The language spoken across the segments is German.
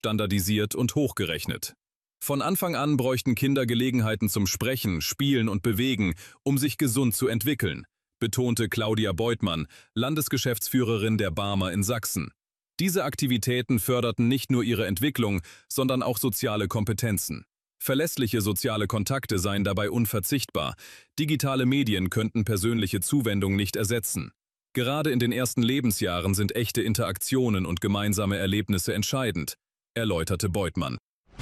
standardisiert und hochgerechnet. Von Anfang an bräuchten Kinder Gelegenheiten zum Sprechen, Spielen und Bewegen, um sich gesund zu entwickeln, betonte Claudia Beutmann, Landesgeschäftsführerin der Barmer in Sachsen. Diese Aktivitäten förderten nicht nur ihre Entwicklung, sondern auch soziale Kompetenzen. Verlässliche soziale Kontakte seien dabei unverzichtbar. Digitale Medien könnten persönliche Zuwendung nicht ersetzen. Gerade in den ersten Lebensjahren sind echte Interaktionen und gemeinsame Erlebnisse entscheidend, erläuterte Beutmann.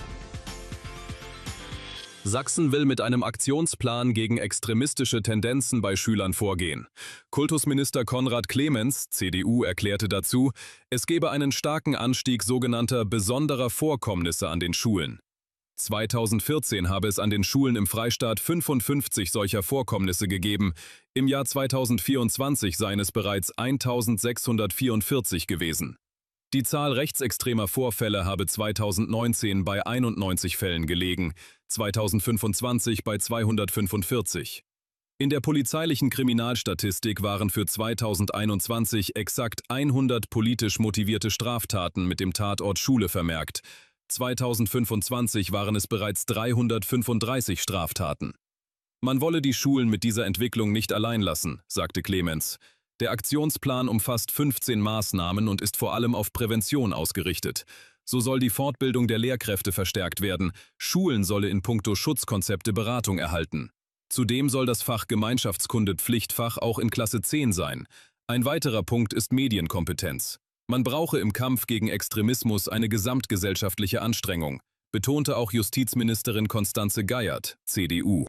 Sachsen will mit einem Aktionsplan gegen extremistische Tendenzen bei Schülern vorgehen. Kultusminister Konrad Clemens, CDU, erklärte dazu, es gebe einen starken Anstieg sogenannter besonderer Vorkommnisse an den Schulen. 2014 habe es an den Schulen im Freistaat 55 solcher Vorkommnisse gegeben. Im Jahr 2024 seien es bereits 1644 gewesen. Die Zahl rechtsextremer Vorfälle habe 2019 bei 91 Fällen gelegen, 2025 bei 245. In der polizeilichen Kriminalstatistik waren für 2021 exakt 100 politisch motivierte Straftaten mit dem Tatort Schule vermerkt. 2025 waren es bereits 335 Straftaten. Man wolle die Schulen mit dieser Entwicklung nicht allein lassen, sagte Clemens. Der Aktionsplan umfasst 15 Maßnahmen und ist vor allem auf Prävention ausgerichtet. So soll die Fortbildung der Lehrkräfte verstärkt werden, Schulen solle in puncto Schutzkonzepte Beratung erhalten. Zudem soll das Fach Gemeinschaftskunde Pflichtfach auch in Klasse 10 sein. Ein weiterer Punkt ist Medienkompetenz. Man brauche im Kampf gegen Extremismus eine gesamtgesellschaftliche Anstrengung, betonte auch Justizministerin Constanze Geiert, CDU.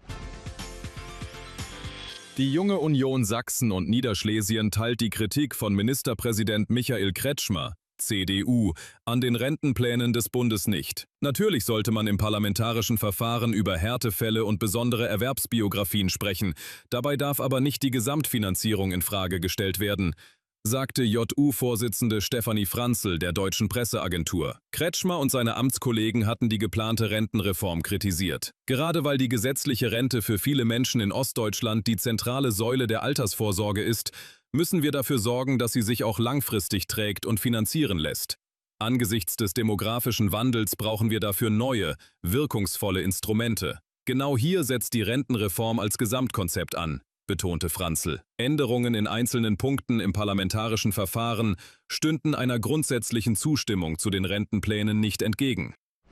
Die Junge Union Sachsen und Niederschlesien teilt die Kritik von Ministerpräsident Michael Kretschmer, CDU, an den Rentenplänen des Bundes nicht. Natürlich sollte man im parlamentarischen Verfahren über Härtefälle und besondere Erwerbsbiografien sprechen. Dabei darf aber nicht die Gesamtfinanzierung in Frage gestellt werden, sagte JU-Vorsitzende Stefanie Franzl der Deutschen Presseagentur. Kretschmer und seine Amtskollegen hatten die geplante Rentenreform kritisiert. Gerade weil die gesetzliche Rente für viele Menschen in Ostdeutschland die zentrale Säule der Altersvorsorge ist, müssen wir dafür sorgen, dass sie sich auch langfristig trägt und finanzieren lässt. Angesichts des demografischen Wandels brauchen wir dafür neue, wirkungsvolle Instrumente. Genau hier setzt die Rentenreform als Gesamtkonzept an, betonte Franzl. Änderungen in einzelnen Punkten im parlamentarischen Verfahren stünden einer grundsätzlichen Zustimmung zu den Rentenplänen nicht entgegen.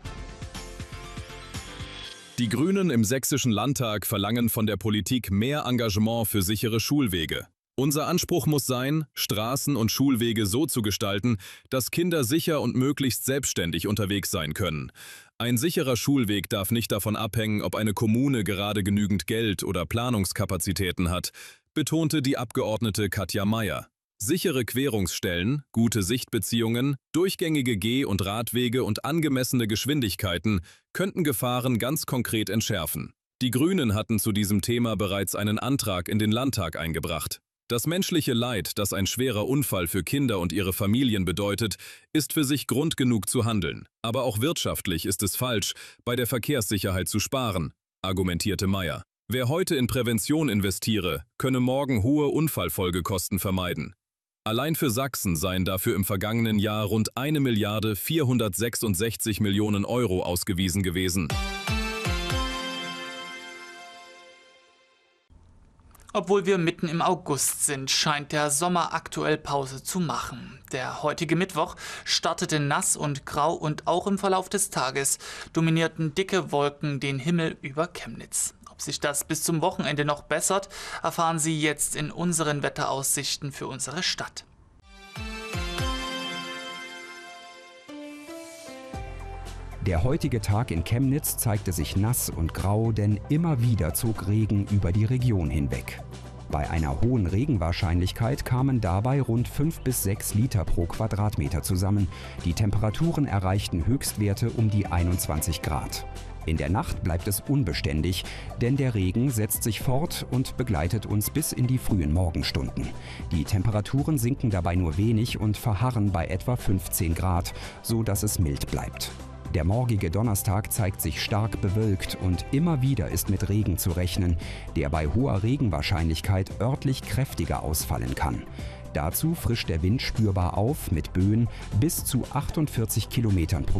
Die Grünen im Sächsischen Landtag verlangen von der Politik mehr Engagement für sichere Schulwege. Unser Anspruch muss sein, Straßen und Schulwege so zu gestalten, dass Kinder sicher und möglichst selbstständig unterwegs sein können. Ein sicherer Schulweg darf nicht davon abhängen, ob eine Kommune gerade genügend Geld oder Planungskapazitäten hat, betonte die Abgeordnete Katja Mayer. Sichere Querungsstellen, gute Sichtbeziehungen, durchgängige Geh- und Radwege und angemessene Geschwindigkeiten könnten Gefahren ganz konkret entschärfen. Die Grünen hatten zu diesem Thema bereits einen Antrag in den Landtag eingebracht. Das menschliche Leid, das ein schwerer Unfall für Kinder und ihre Familien bedeutet, ist für sich Grund genug zu handeln. Aber auch wirtschaftlich ist es falsch, bei der Verkehrssicherheit zu sparen, argumentierte Mayer. Wer heute in Prävention investiere, könne morgen hohe Unfallfolgekosten vermeiden. Allein für Sachsen seien dafür im vergangenen Jahr rund 1.466 Millionen Euro ausgewiesen gewesen. Obwohl wir mitten im August sind, scheint der Sommer aktuell Pause zu machen. Der heutige Mittwoch startete nass und grau und auch im Verlauf des Tages dominierten dicke Wolken den Himmel über Chemnitz. Ob sich das bis zum Wochenende noch bessert, erfahren Sie jetzt in unseren Wetteraussichten für unsere Stadt. Der heutige Tag in Chemnitz zeigte sich nass und grau, denn immer wieder zog Regen über die Region hinweg. Bei einer hohen Regenwahrscheinlichkeit kamen dabei rund 5 bis 6 Liter pro Quadratmeter zusammen. Die Temperaturen erreichten Höchstwerte um die 21 Grad. In der Nacht bleibt es unbeständig, denn der Regen setzt sich fort und begleitet uns bis in die frühen Morgenstunden. Die Temperaturen sinken dabei nur wenig und verharren bei etwa 15 Grad, so dass es mild bleibt. Der morgige Donnerstag zeigt sich stark bewölkt und immer wieder ist mit Regen zu rechnen, der bei hoher Regenwahrscheinlichkeit örtlich kräftiger ausfallen kann. Dazu frischt der Wind spürbar auf mit Böen bis zu 48 Kilometern pro